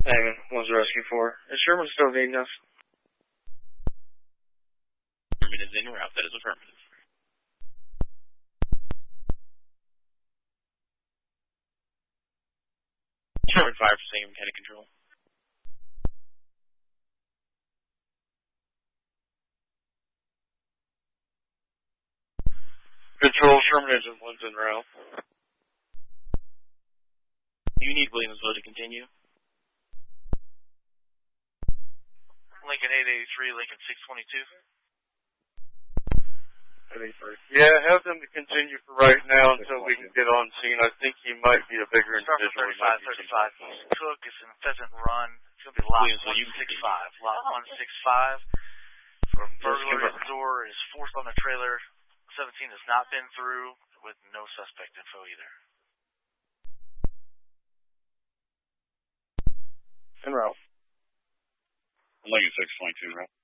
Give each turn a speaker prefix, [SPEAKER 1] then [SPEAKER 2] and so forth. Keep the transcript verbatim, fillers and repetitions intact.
[SPEAKER 1] Hammond, was rescue four. Is Sherman still needing us?
[SPEAKER 2] Sherman is en route. That is affirmative. Sherman five for Singham County Control.
[SPEAKER 1] Control, Sherman Engine one's en route.
[SPEAKER 2] You need Williamsville to continue.
[SPEAKER 3] Lincoln eight eighty-three, Lincoln six twenty-two.
[SPEAKER 1] eight eighty-three. Yeah, have them to continue for right now until we can get on scene. I think he might be a bigger individual.
[SPEAKER 3] thirty-five thirty-five. Cook is in Pheasant Run. It's going to be lot one sixty-five. Lot one sixty-five. For burglary door is forced on the trailer. seventeen has not been through with no suspect info either.
[SPEAKER 1] En route.
[SPEAKER 4] Lincoln six twenty-two, right?